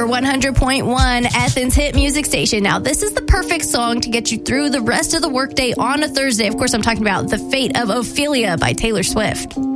Power 100.1, Athens hit music station. Now, this is the perfect song to get you through the rest of the workday on a Thursday. Of course, I'm talking about The Fate of Ophelia by Taylor Swift.